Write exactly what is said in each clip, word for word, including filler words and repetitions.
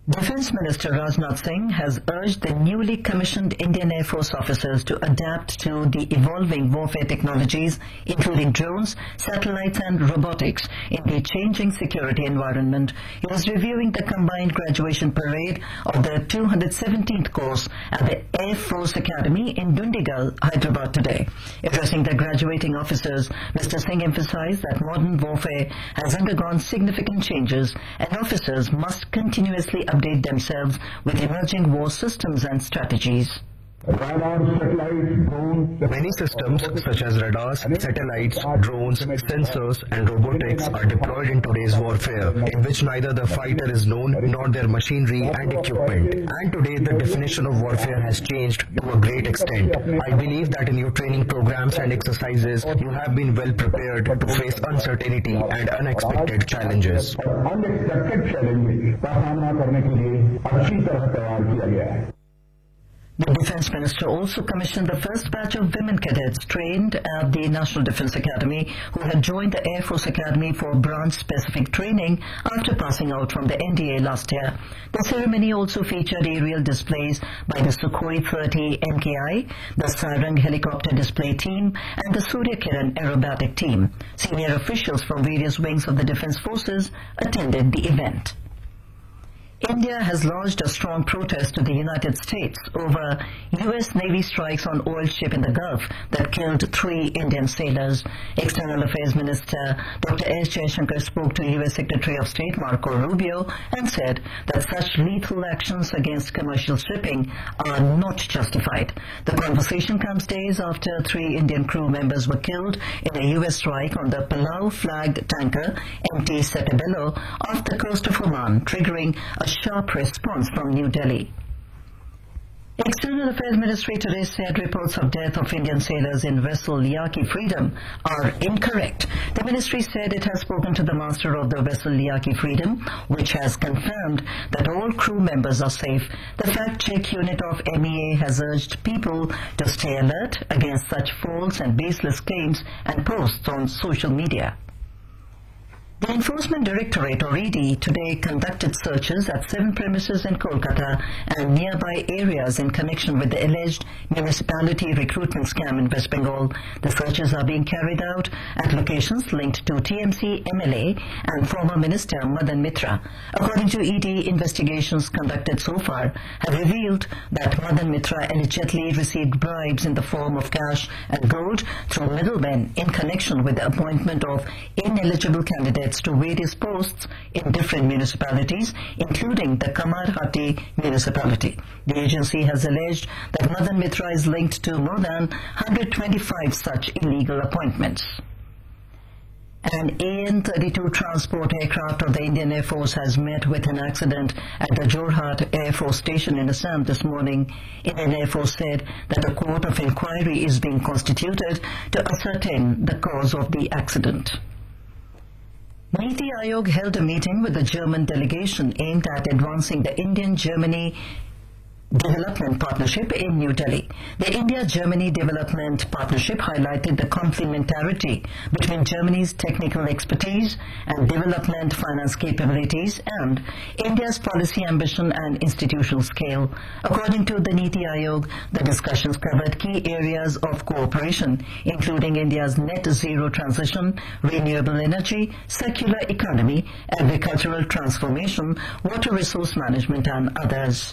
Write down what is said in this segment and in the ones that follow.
Defence Minister Rajnath Singh has urged the newly commissioned Indian Air Force officers to adapt to the evolving warfare technologies, including drones, satellites and robotics, in the changing security environment. He was reviewing the combined graduation parade of the two hundred seventeenth course at the Air Force Academy in Dundigal, Hyderabad today. Addressing the graduating officers, Mister Singh emphasized that modern warfare has undergone significant changes and officers must continuously update themselves with emerging war systems and strategies. Many systems such as radars, satellites, drones, sensors and robotics are deployed in today's warfare, in which neither the fighter is known nor their machinery and equipment. And today the definition of warfare has changed to a great extent. I believe that in your training programs and exercises, you have been well prepared to face uncertainty and unexpected challenges. The Defence Minister also commissioned the first batch of women cadets trained at the National Defence Academy who had joined the Air Force Academy for branch-specific training after passing out from the N D A last year. The ceremony also featured aerial displays by the Sukhoi thirty M K I, the Sarang helicopter display team and the Surya Kiran aerobatic team. Senior officials from various wings of the Defence Forces attended the event. India has lodged a strong protest to the United States over U S Navy strikes on oil ship in the Gulf that killed three Indian sailors. External Affairs Minister Doctor S. Jaishankar spoke to U S Secretary of State Marco Rubio and said that such lethal actions against commercial shipping are not justified. The conversation comes days after three Indian crew members were killed in a U S strike on the Palau-flagged tanker M T Setebello off the coast of Oman, triggering a sharp response from New Delhi. External Affairs Ministry today said reports of death of Indian sailors in vessel Yaki Freedom are incorrect. The ministry said it has spoken to the master of the vessel Yaki Freedom, which has confirmed that all crew members are safe. The fact-check unit of M E A has urged people to stay alert against such false and baseless claims and posts on social media. The Enforcement Directorate, or E D, today conducted searches at seven premises in Kolkata and nearby areas in connection with the alleged municipality recruitment scam in West Bengal. The searches are being carried out at locations linked to T M C M L A and former Minister Madan Mitra. According to E D, investigations conducted so far have revealed that Madan Mitra allegedly received bribes in the form of cash and gold through middlemen in connection with the appointment of ineligible candidates to various posts in different municipalities, including the Kamarhati municipality. The agency has alleged that Madan Mitra is linked to more than one hundred twenty-five such illegal appointments. An A N thirty-two transport aircraft of the Indian Air Force has met with an accident at the Jorhat Air Force Station in Assam this morning. Indian Air Force said that a court of inquiry is being constituted to ascertain the cause of the accident. Niti Aayog held a meeting with the German delegation aimed at advancing the Indian-Germany Development Partnership in New Delhi. The India-Germany Development Partnership highlighted the complementarity between Germany's technical expertise and development finance capabilities and India's policy ambition and institutional scale. According to the Niti Aayog, the discussions covered key areas of cooperation, including India's net zero transition, renewable energy, circular economy, agricultural transformation, water resource management and others.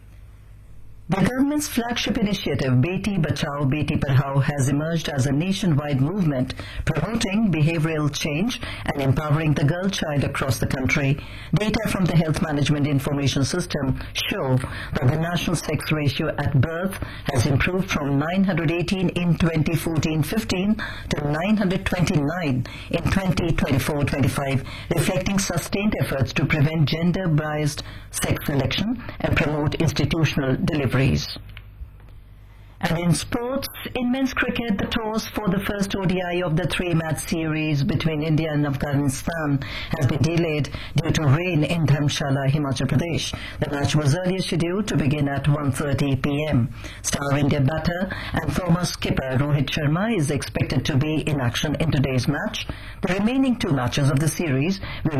The government's flagship initiative, Beti Bachao, Beti Padhao, has emerged as a nationwide movement promoting behavioral change and empowering the girl child across the country. Data from the Health Management Information System show that the national sex ratio at birth has improved from nine hundred eighteen in twenty fourteen fifteen to nine hundred twenty-nine in twenty twenty-four twenty-five, reflecting sustained efforts to prevent gender-biased sex selection and promote institutional delivery. And in sports, in men's cricket, the toss for the first O D I of the three-match series between India and Afghanistan has been delayed due to rain in Dharamshala, Himachal Pradesh. The match was earlier scheduled to begin at one thirty p m Star India batter and former skipper Rohit Sharma is expected to be in action in today's match. The remaining two matches of the series will